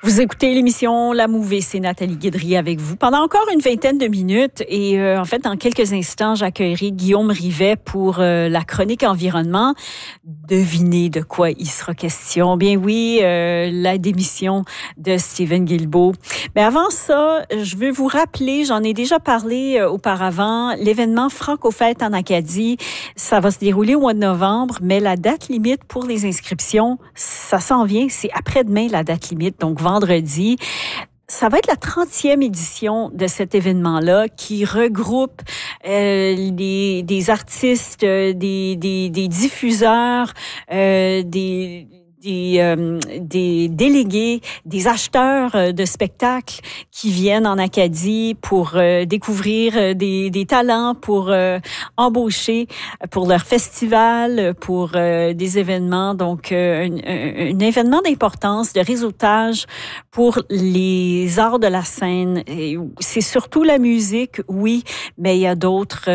Vous écoutez l'émission La Mouvée, c'est Nathalie Guidry avec vous pendant encore une vingtaine de minutes et en fait, dans quelques instants, j'accueillerai Guillaume Rivet pour la chronique environnement. Devinez de quoi il sera question. Bien oui, la démission de Stephen Guilbeault. Mais avant ça, je veux vous rappeler, j'en ai déjà parlé auparavant, l'événement Franco-Fête en Acadie. Ça va se dérouler au mois de novembre, mais la date limite pour les inscriptions, ça s'en vient, c'est après-demain la date limite, donc vendredi. Ça va être la 30e édition de cet événement-là qui regroupe des artistes, des diffuseurs, des délégués, des acheteurs de spectacles qui viennent en Acadie pour découvrir des talents, pour embaucher pour leur festival, pour des événements. Donc, un événement d'importance, de réseautage pour les arts de la scène. Et c'est surtout la musique, oui, mais il y a d'autres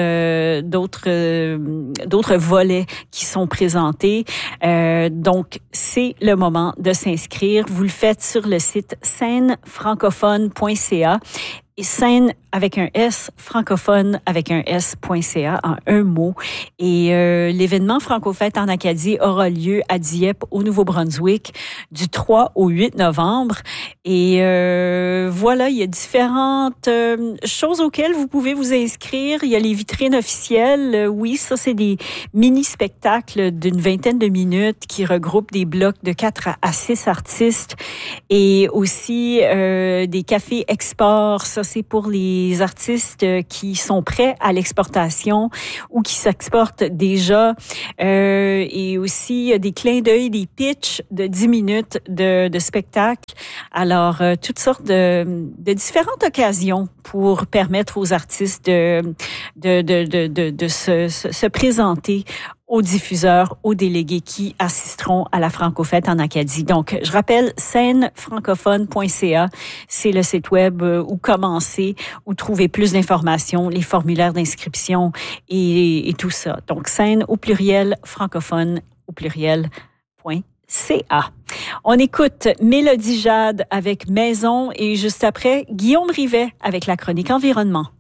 volets qui sont présentés. Donc, c'est le moment de s'inscrire. Vous le faites sur le site scenefrancophone.ca. Et scène avec un S, francophone avec un S.ca en un mot. Et l'événement Franco-Fête en Acadie aura lieu à Dieppe, au Nouveau-Brunswick, du 3 au 8 novembre. Et voilà, il y a différentes choses auxquelles vous pouvez vous inscrire. Il y a les vitrines officielles. Oui, ça, c'est des mini-spectacles d'une vingtaine de minutes qui regroupent des blocs de 4 à 6 artistes. Et aussi des cafés export. Ça, c'est pour les artistes qui sont prêts à l'exportation ou qui s'exportent déjà. Et aussi des clins d'œil, des pitchs de 10 minutes de spectacle. Alors, toutes sortes de différentes occasions pour permettre aux artistes de se présenter aux diffuseurs, aux délégués qui assisteront à la Franco-Fête en Acadie. Donc, je rappelle, scenefrancophone.ca, c'est le site web où commencer, où trouver plus d'informations, les formulaires d'inscription et tout ça. Donc, scène au pluriel, francophone au pluriel.ca. On écoute Mélodie Jade avec Maison et juste après, Guillaume Rivet avec la chronique environnement.